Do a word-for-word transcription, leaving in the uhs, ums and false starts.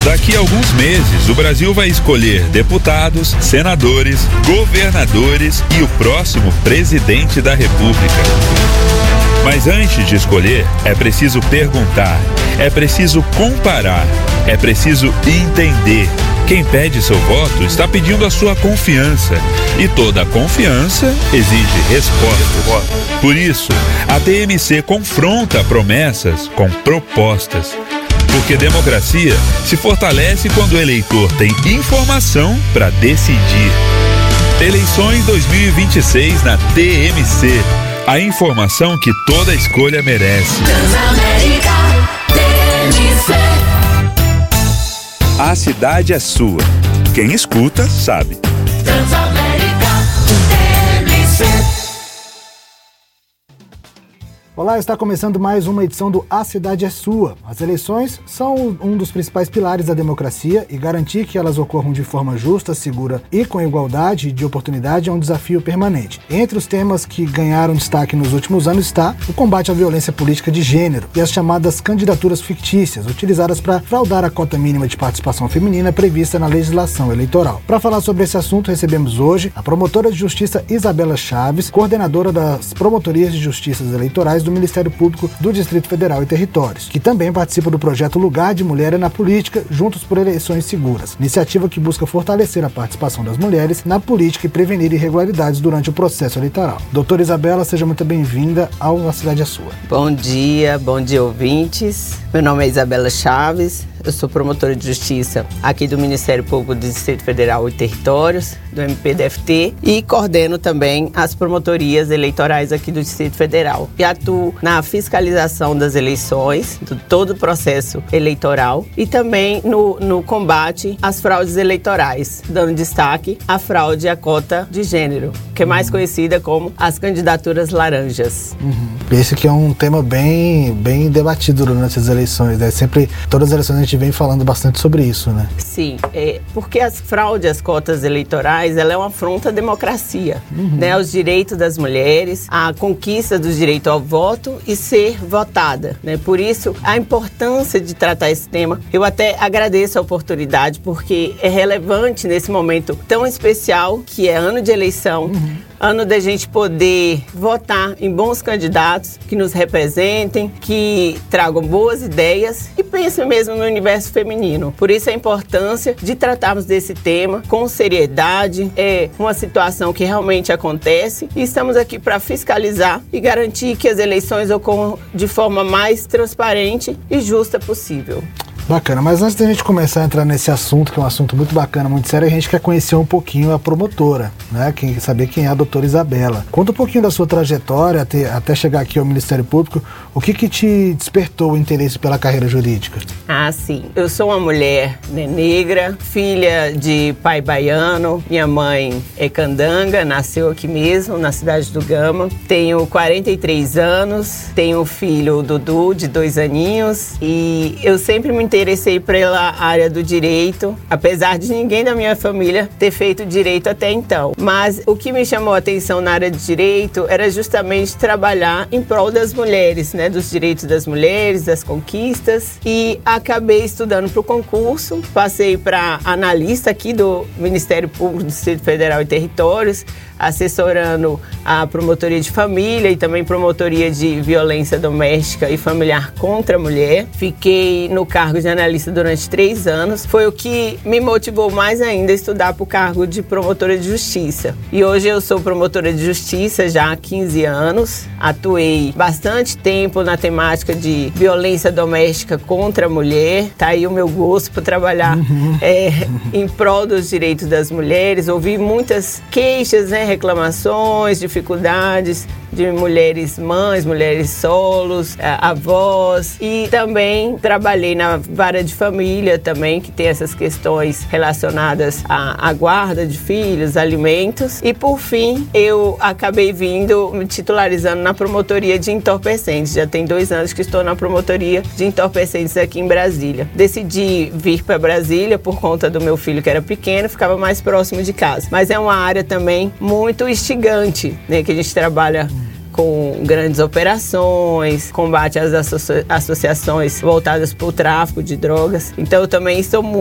Daqui a alguns meses, o Brasil vai escolher deputados, senadores, governadores e o próximo presidente da República. Mas antes de escolher, é preciso perguntar, é preciso comparar, é preciso entender. Quem pede seu voto está pedindo a sua confiança. E toda confiança exige respostas. Por isso, a T M C confronta promessas com propostas. Porque democracia se fortalece quando o eleitor tem informação para decidir. Eleições dois mil e vinte e seis na T M C. A informação que toda escolha merece. Transamérica, T M C. A cidade é sua. Quem escuta, sabe. Transamérica, T M C. Olá, está começando mais uma edição do A Cidade é Sua. As eleições são um dos principais pilares da democracia e garantir que elas ocorram de forma justa, segura e com igualdade de oportunidade é um desafio permanente. Entre os temas que ganharam destaque nos últimos anos está o combate à violência política de gênero e as chamadas candidaturas fictícias, utilizadas para fraudar a cota mínima de participação feminina prevista na legislação eleitoral. Para falar sobre esse assunto, recebemos hoje a promotora de justiça Isabela Chaves, coordenadora das promotorias de justiças eleitorais do Ministério Público do Distrito Federal e Territórios, que também participa do projeto Lugar de Mulher na Política, Juntos por Eleições Seguras, iniciativa que busca fortalecer a participação das mulheres na política e prevenir irregularidades durante o processo eleitoral. Doutora Isabela, seja muito bem-vinda ao A Cidade é Sua. Bom dia, bom dia, ouvintes. Meu nome é Isabela Chaves, eu sou promotora de justiça aqui do Ministério Público do Distrito Federal e Territórios, do M P D F T, e coordeno também as promotorias eleitorais aqui do Distrito Federal. E atuo na fiscalização das eleições, de todo o processo eleitoral, e também no, no combate às fraudes eleitorais, dando destaque à fraude à cota de gênero, que é mais uhum. conhecida como as candidaturas laranjas. Uhum. Esse aqui é um tema bem, bem debatido durante as eleições, né? Sempre, todas as eleições a gente vem falando bastante sobre isso, né? Sim, é, porque as fraudes às cotas eleitorais, ela é uma afronta à democracia, uhum. né? Aos direitos das mulheres, a conquista do direito ao voto e ser votada, né? Por isso, a importância de tratar esse tema. Eu até agradeço a oportunidade, porque é relevante nesse momento tão especial, que é ano de eleição, uhum. ano da gente poder votar em bons candidatos que nos representem, que tragam boas ideias e pensem mesmo no universo feminino. Por isso a importância de tratarmos desse tema com seriedade. É uma situação que realmente acontece e estamos aqui para fiscalizar e garantir que as eleições ocorram de forma mais transparente e justa possível. Bacana, mas antes da gente começar a entrar nesse assunto, que é um assunto muito bacana, muito sério, a gente quer conhecer um pouquinho a promotora, né? Quem, saber quem é a doutora Isabela. Conta um pouquinho da sua trajetória até, até chegar aqui ao Ministério Público. O que que te despertou o interesse pela carreira jurídica? Ah, sim. Eu sou uma mulher, né, negra, filha de pai baiano. Minha mãe é candanga, nasceu aqui mesmo, na cidade do Gama. Tenho quarenta e três anos, tenho um filho, o Dudu, de dois aninhos, e eu sempre me interessei pela área do direito, apesar de ninguém da minha família ter feito direito até então. Mas o que me chamou a atenção na área de direito era justamente trabalhar em prol das mulheres, né, dos direitos das mulheres, das conquistas, e acabei estudando para o concurso, passei para analista aqui do Ministério Público do Distrito Federal e Territórios, assessorando a promotoria de família e também promotoria de violência doméstica e familiar contra a mulher. Fiquei no cargo de analista durante três anos. Foi o que me motivou mais ainda a estudar para o cargo de promotora de justiça. E hoje eu sou promotora de justiça já há quinze anos. Atuei bastante tempo na temática de violência doméstica contra a mulher. Tá aí o meu gosto por trabalhar uhum. é, em prol dos direitos das mulheres. Ouvi muitas queixas, né, reclamações, dificuldades de mulheres mães, mulheres solos, avós, e também trabalhei na vara de família também, que tem essas questões relacionadas à, à guarda de filhos, alimentos, e por fim eu acabei vindo me titularizando na promotoria de entorpecentes. Já tem dois anos que estou na promotoria de entorpecentes aqui em Brasília. Decidi vir para Brasília por conta do meu filho, que era pequeno, ficava mais próximo de casa, mas é uma área também muito instigante, né, que a gente trabalha com grandes operações, combate às associa- associações voltadas para o tráfico de drogas. Então eu também estou muito